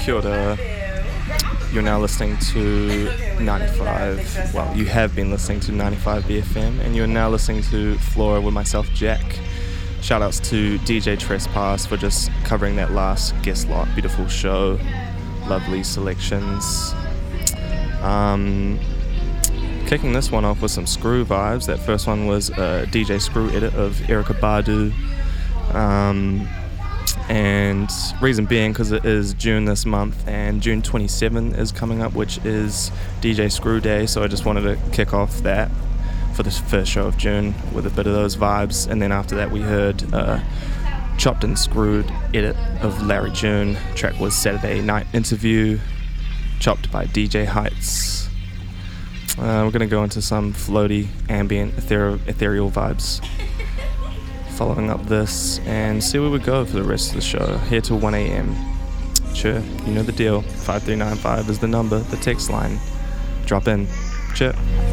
Kia ora. You're now listening to 95, well, you have been listening to 95 BFM, and you're now listening to Flora with myself, Jack. Shoutouts to DJ Trespass for just covering that last guest lot. Beautiful show, lovely selections. Kicking this one off with some Screw vibes. That first one was a DJ Screw edit of Erykah Badu. And reason being because it is June this month, and June 27 is coming up, which is DJ Screw Day, so I just wanted to kick off that for the first show of June with a bit of those vibes. And then after that we heard Chopped and Screwed edit of Larry June. Track was Saturday Night Interview, chopped by DJ Heights. We're going to go into some floaty, ambient, ethereal vibes following up this, and see where we go for the rest of the show. Here till 1 a.m. Sure, you know the deal. 5395 is the number, the text line. Drop in. Cheer.